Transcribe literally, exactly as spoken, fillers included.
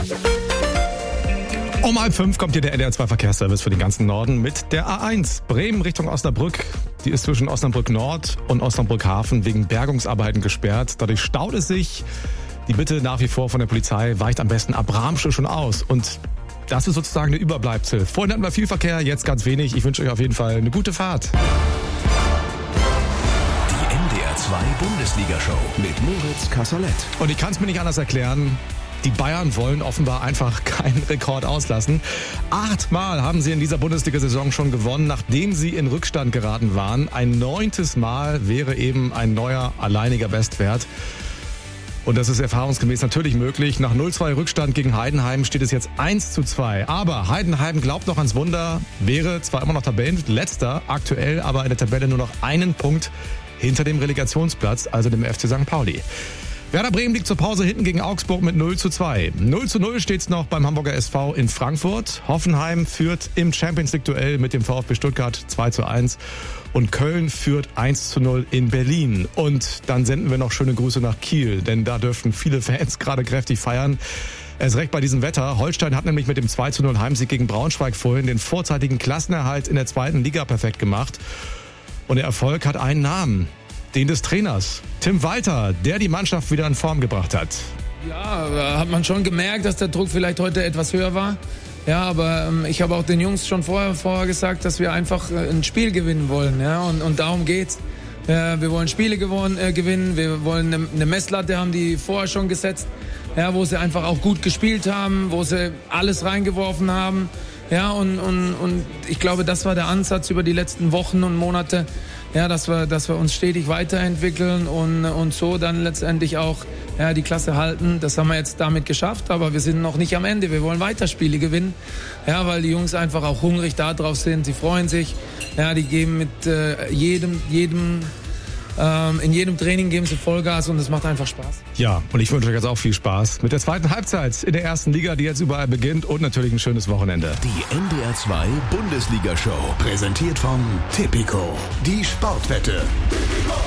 Um halb fünf kommt hier der N D R zwei Verkehrsservice für den ganzen Norden mit der A eins. Bremen Richtung Osnabrück. Die ist zwischen Osnabrück Nord und Osnabrück Hafen wegen Bergungsarbeiten gesperrt. Dadurch staut es sich. Die Bitte nach wie vor von der Polizei, weicht am besten ab Bramsche schon aus. Und das ist sozusagen eine Überbleibsel. Vorhin hatten wir viel Verkehr, jetzt ganz wenig. Ich wünsche euch auf jeden Fall eine gute Fahrt. Die N D R zwei Bundesliga-Show mit Moritz Kasserlet. Und ich kann es mir nicht anders erklären. Die Bayern wollen offenbar einfach keinen Rekord auslassen. Achtmal haben sie in dieser Bundesliga-Saison schon gewonnen, nachdem sie in Rückstand geraten waren. Ein neuntes Mal wäre eben ein neuer alleiniger Bestwert. Und das ist erfahrungsgemäß natürlich möglich. Nach null zwei Rückstand gegen Heidenheim steht es jetzt eins zu zwei. Aber Heidenheim glaubt noch ans Wunder, wäre zwar immer noch Tabellenletzter, aktuell aber in der Tabelle nur noch einen Punkt hinter dem Relegationsplatz, also dem F C Sankt Pauli. Werder Bremen liegt zur Pause hinten gegen Augsburg mit null zu zwei. null zu null steht es noch beim Hamburger S V in Frankfurt. Hoffenheim führt im Champions-League-Duell mit dem VfB Stuttgart zwei zu eins. Und Köln führt eins zu null in Berlin. Und dann senden wir noch schöne Grüße nach Kiel, denn da dürften viele Fans gerade kräftig feiern. Erst recht bei diesem Wetter. Holstein hat nämlich mit dem zwei zu null Heimsieg gegen Braunschweig vorhin den vorzeitigen Klassenerhalt in der zweiten Liga perfekt gemacht. Und der Erfolg hat einen Namen. Den des Trainers, Tim Walter, der die Mannschaft wieder in Form gebracht hat. Ja, da hat man schon gemerkt, dass der Druck vielleicht heute etwas höher war. Ja, aber ähm, ich habe auch den Jungs schon vorher, vorher gesagt, dass wir einfach äh, ein Spiel gewinnen wollen. Ja, und, und darum geht's. Äh, wir wollen Spiele gewonnen, äh, gewinnen, wir wollen eine, eine Messlatte haben die vorher schon gesetzt, ja, wo sie einfach auch gut gespielt haben, wo sie alles reingeworfen haben. Ja, und, und, und ich glaube, das war der Ansatz über die letzten Wochen und Monate, ja, dass wir, dass wir uns stetig weiterentwickeln und, und so dann letztendlich auch ja, die Klasse halten. Das haben wir jetzt damit geschafft, aber wir sind noch nicht am Ende. Wir wollen weiter Spiele gewinnen, ja, weil die Jungs einfach auch hungrig da drauf sind. Sie freuen sich, ja, die geben mit äh, jedem, jedem Ähm, in jedem Training geben sie Vollgas und es macht einfach Spaß. Ja, und ich wünsche euch jetzt auch viel Spaß mit der zweiten Halbzeit in der ersten Liga, die jetzt überall beginnt, und natürlich ein schönes Wochenende. Die N D R zwei Bundesliga-Show, präsentiert von Tipico, die Sportwette.